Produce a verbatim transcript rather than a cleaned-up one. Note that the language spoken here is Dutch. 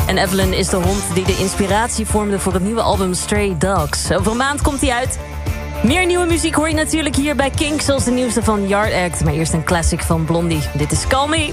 En Evelyn is de hond die de inspiratie vormde voor het nieuwe album Stray Dogs. Over een maand komt hij uit. Meer nieuwe muziek hoor je natuurlijk hier bij Kink, zoals de nieuwste van Yard Act. Maar eerst een classic van Blondie. Dit is Call Me.